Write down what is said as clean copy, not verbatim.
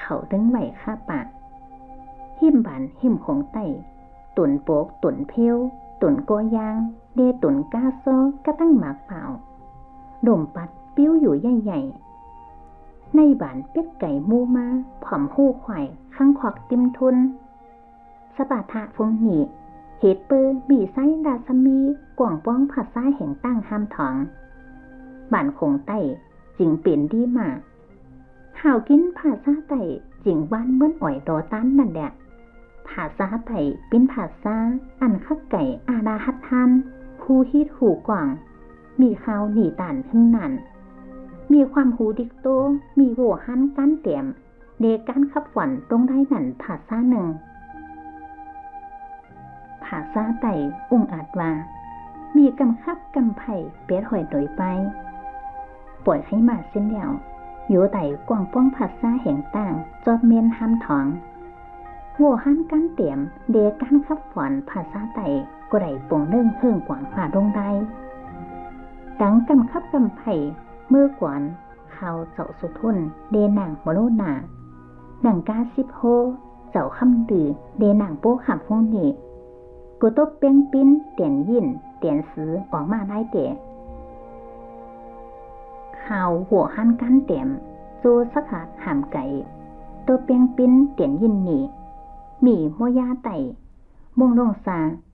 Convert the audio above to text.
เขาดึงไหวข้าปากหิมบานหิมของไตตุนโปกตุนเพลวตุนโกยางเดตุนก้าโซก็ตั้งหมากเปล่าดมปัดปิ้วอยู่ใหญ่ๆในบานเป็ดไก่มูมาผอมหู้ควายข้างขวักติมทุนสปาทะฟงหนีเหตุปือบีไซดาสมีกว่างป้องผัดซ้ายแห่งตั้งห้ามถองบ้านคงไต้จิงเปลี่ยนดีมาห่าวกินผาซาไต่จิงบ้านเมื่อนอ่อยโดตันนั่นแหละผาซาไต่ปิ้นผาซาอันคักไก่อาดาฮัดทันคูฮิตหูกว่างมีข้าวหนีต่านขึ้นนั่นมีความหูดิกโตมีโวหันก้านเตี่ยมเดก้านขับฝันตรงได้นั่นผาซาหนึ่งผาซาไต่อุ้งอาจว่ามีกำคับกำไผ่เป็ดหอยโดยไปปล่อยให้มาเส้นเดียวอยู่ไต่กว่างป้องผัดซาแห่งต่างจอบเมียนห้ามถองโวหันก้านเตี่ยมเดก้านขับฝันผาซาไต่ก็ได้ปงเรื่องเฮิ่งกว่างผ่าดงได้ดังกำคับกำไผ่เมื่อกวนเขาเจ้าสุทุนเดนางมโลนาดังกาซิบโฮเจ้าคำดือเดนางโป้ขับฟงนี่กูตบเปียงปิ้นเตียนยินเตียนซื้อออกมาได้เตะข่าวหัวหันกันเต็มโซสักหาดหามไก่ตัวเปียงปิ้นเตียนยินนี่มีโมยาไต่มงลงซา